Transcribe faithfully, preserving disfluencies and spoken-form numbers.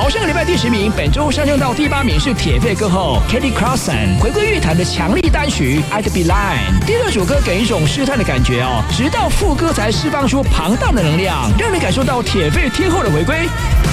从上个礼拜第十名，本周上升到第八名是铁肺歌后 Kelly Clarkson 回归乐坛的强力单曲 I'd Be Lying。第二首歌给一种试探的感觉哦，直到副歌才释放出庞大的能量，让人感受到铁肺天后的回归。